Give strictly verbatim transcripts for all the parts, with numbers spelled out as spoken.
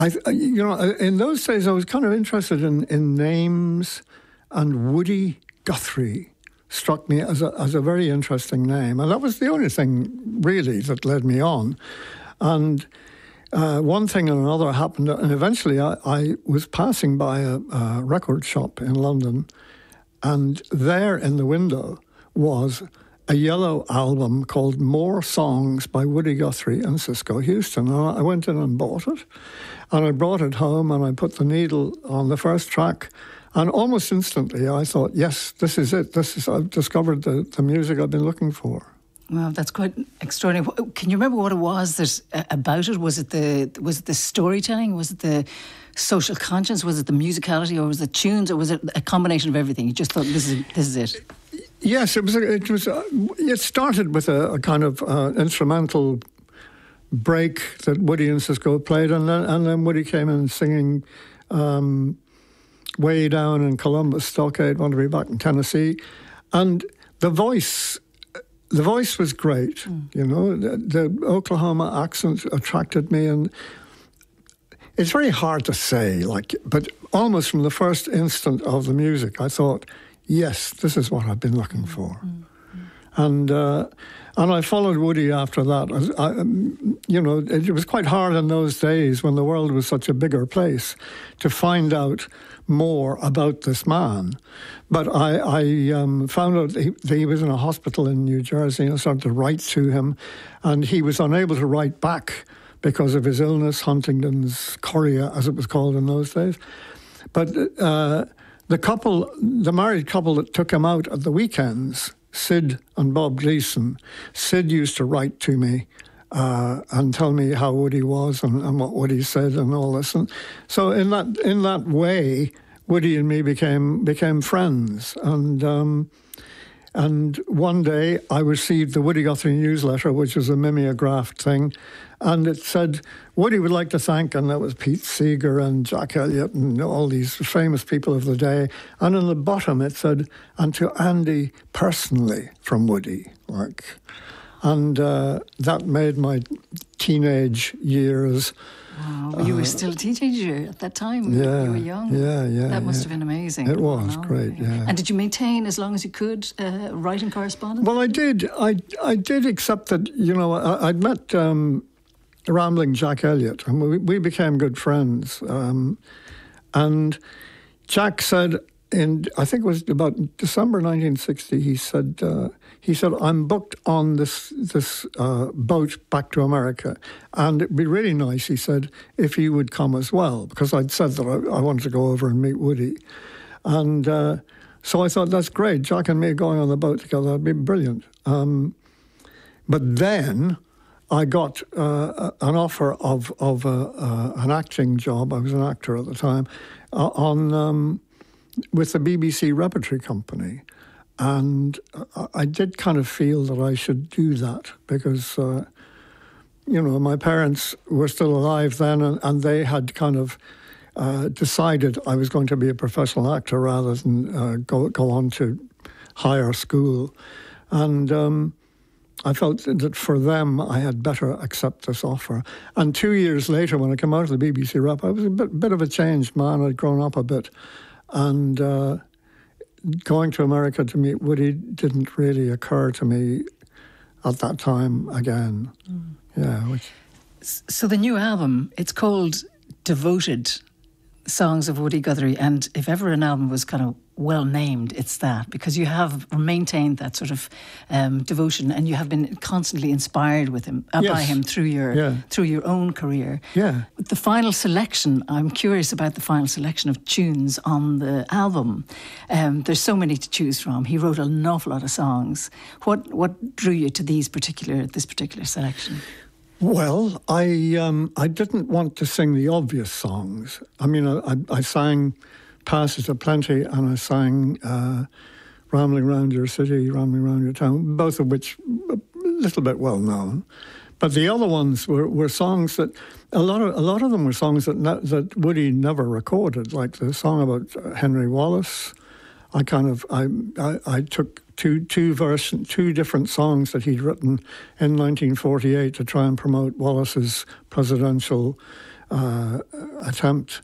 I, you know, in those days I was kind of interested in, in names, and Woody Guthrie struck me as a, as a very interesting name. And that was the only thing, really, that led me on. And uh, one thing and another happened, and eventually I, I was passing by a, a record shop in London, and there in the window was a yellow album called More Songs by Woody Guthrie and Cisco Houston. And I went in and bought it, and I brought it home, and I put the needle on the first track, and almost instantly I thought, yes, this is it. This is I've discovered the, the music I've been looking for. Well, that's quite extraordinary. Can you remember what it was that, uh, about it? Was it the was it the storytelling? Was it the social conscience? Was it the musicality, or was it tunes, or was it a combination of everything? You just thought, this is this is it. Yes, it was. It was. Uh, it started with a, a kind of uh, instrumental break that Woody and Cisco played, and then and then Woody came in singing um, "Way Down in Columbus Stockade, Want to Be Back in Tennessee," and the voice. The voice was great, mm. you know. The, the Oklahoma accent attracted me, and it's very hard to say, like, but almost from the first instant of the music, I thought, yes, this is what I've been looking for. Mm. And uh, and I followed Woody after that. I, you know, it, it was quite hard in those days when the world was such a bigger place to find out more about this man. But I, I um, found out that he, that he was in a hospital in New Jersey, and I started to write to him, and he was unable to write back because of his illness, Huntington's chorea, as it was called in those days. But uh, the couple, the married couple that took him out at the weekends, Sid and Bob Gleason, Sid used to write to me uh, and tell me how Woody was and, and what Woody said and all this. And so in that in that way, Woody and me became became friends. And um, and one day I received the Woody Guthrie newsletter, which was a mimeographed thing, and it said, Woody would like to thank, and that was Pete Seeger and Jack Elliott and all these famous people of the day. And in the bottom it said, and to Andy personally from Woody. Like, and uh, that made my teenage years. Wow, well, you were still a teenager at that time. Yeah, you were young. Yeah, yeah. That must yeah. have been amazing. It was wow. great, yeah. And did you maintain, as long as you could, uh, writing correspondence? Well, I did. I I did, except that, you know, I, I'd met um, Rambling Jack Elliott, and we, we became good friends. Um, and Jack said, in I think it was about December nineteen sixty, he said, uh, he said, I'm booked on this this uh, boat back to America, and it'd be really nice, he said, if you would come as well, because I'd said that I, I wanted to go over and meet Woody. And uh, so I thought, that's great, Jack and me going on the boat together, that'd be brilliant. Um, but then I got uh, an offer of, of uh, uh, an acting job, I was an actor at the time, uh, on... Um, with the B B C Repertory Company. And I did kind of feel that I should do that because, uh, you know, my parents were still alive then, and, and they had kind of uh, decided I was going to be a professional actor rather than uh, go, go on to higher school. And um, I felt that for them, I had better accept this offer. And two years later, when I came out of the B B C Rep, I was a bit, bit of a changed man. I'd grown up a bit. And uh, going to America to meet Woody didn't really occur to me at that time again. Mm. Yeah. Which... So the new album, it's called Devoted Songs of Woody Guthrie. And if ever an album was kind of well named, it's that, because you have maintained that sort of um, devotion, and you have been constantly inspired with him uh, yes. by him through your yeah. through your own career. Yeah. The final selection, I'm curious about the final selection of tunes on the album. Um, there's so many to choose from. He wrote an awful lot of songs. What what drew you to these particular this particular selection? Well, I um, I didn't want to sing the obvious songs. I mean, I, I sang Passes a Plenty, and I sang uh, Rambling Round Your City, Rambling Round Your Town, both of which a little bit well known. But the other ones were, were songs that a lot of a lot of them were songs that ne- that Woody never recorded, like the song about Henry Wallace. I kind of I I, I took two two version two different songs that he'd written in nineteen forty-eight to try and promote Wallace's presidential uh, attempt.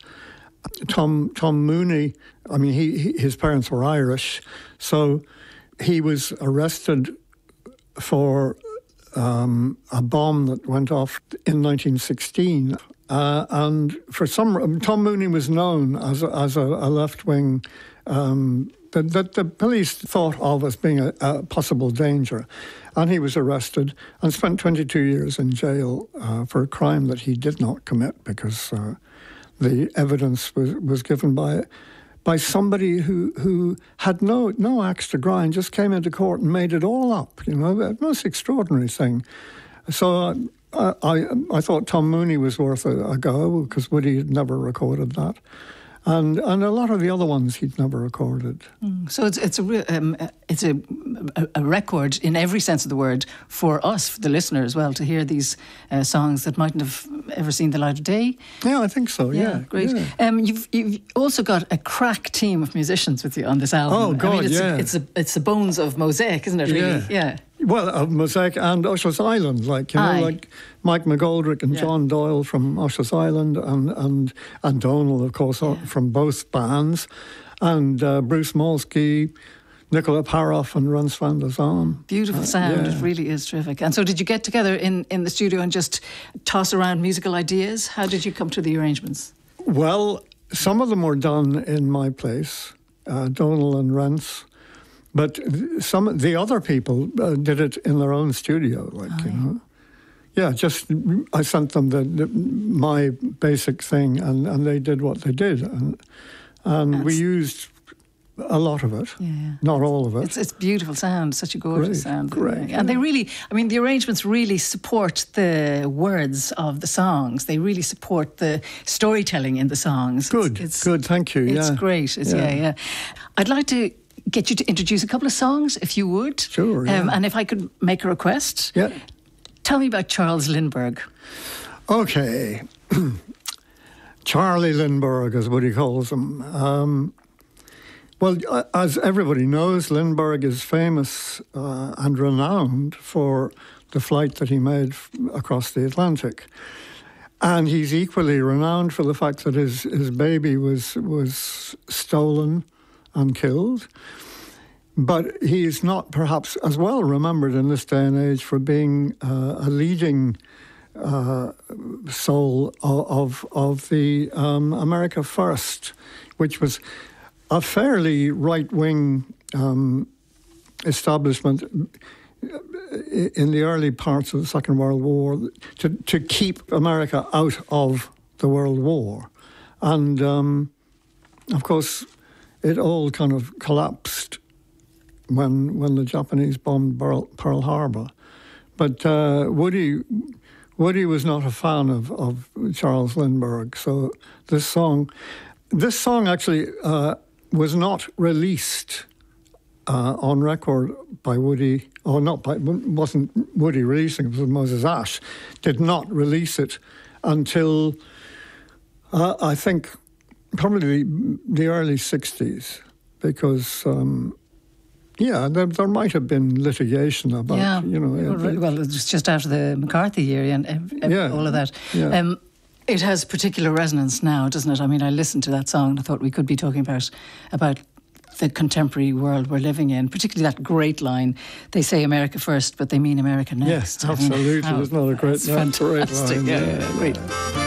Tom Tom Mooney, I mean, he, he his parents were Irish, so he was arrested for um, a bomb that went off in nineteen sixteen. Uh, and for some, Tom Mooney was known as a, as a, a left-wing um, that, that the police thought of as being a, a possible danger, and he was arrested and spent twenty-two years in jail uh, for a crime that he did not commit, because uh, the evidence was, was given by by somebody who who had no no axe to grind, just came into court and made it all up. You know, a most extraordinary thing. So. Uh, I, I I thought Tom Mooney was worth a, a go, because Woody had never recorded that, and and a lot of the other ones he'd never recorded. Mm. So it's it's a re- um, it's a, a a record in every sense of the word for us, for the listener as well, to hear these uh, songs that mightn't have ever seen the light of day. Yeah, I think so. Yeah, yeah great. Yeah. Um, you've you've also got a crack team of musicians with you on this album. Oh God, I mean, it's yeah. A, it's a, it's the bones of Mosaic, isn't it? Really? Yeah. yeah. Well, of Mosaic and Usher's Island, like, you know, Aye. like Mike McGoldrick and yeah. John Doyle from Usher's Island, and, and, and Donal, of course, yeah. from both bands, and uh, Bruce Molsky, Nicola Paroff and Rance van der Zalm. Beautiful Uh, sound, yeah. it really is terrific. And so did you get together in, in the studio and just toss around musical ideas? How did you come to the arrangements? Well, some of them were done in my place, uh, Donal and Rance. But some of the other people uh, did it in their own studio, like, oh, you yeah. know. Yeah, just I sent them the, the my basic thing, and, and they did what they did, and and we used a lot of it, yeah, yeah. not all of it. It's it's beautiful sound, such a gorgeous Great, sound, great, and yeah. they really, I mean, the arrangements really support the words of the songs. They really support the storytelling in the songs. Good, it's, it's, good, thank you. It's yeah. great. It's, yeah. yeah, yeah. I'd like to get you to introduce a couple of songs, if you would. Sure. Yeah. Um, and if I could make a request. Yeah. Tell me about Charles Lindbergh. Okay. Charlie Lindbergh is what he calls him. Um, well, uh, as everybody knows, Lindbergh is famous uh, and renowned for the flight that he made f- across the Atlantic. And he's equally renowned for the fact that his, his baby was was stolen and killed. But he is not perhaps as well remembered in this day and age for being uh, a leading uh, soul of, of, of the um, America First, which was a fairly right-wing um, establishment in the early parts of the Second World War to, to keep America out of the World War. And, um, of course, it all kind of collapsed when when the Japanese bombed Pearl, Pearl Harbor. But uh, Woody Woody was not a fan of, of Charles Lindbergh, so this song, this song actually uh, was not released uh, on record by Woody, or not by, wasn't Woody releasing it, it was Moses Ash, did not release it until, uh, I think, probably the, the early sixties, because... Um, Yeah, there, there might have been litigation about, yeah. you know... Well, it, well, it was just after the McCarthy year and uh, yeah, all of that. Yeah. Um, it has particular resonance now, doesn't it? I mean, I listened to that song and I thought we could be talking about about the contemporary world we're living in, particularly that great line, they say America first, but they mean America next. Yes, absolutely. I mean, It's not a great, that's not a great fantastic. line. Yeah, Yeah, yeah, great. Yeah.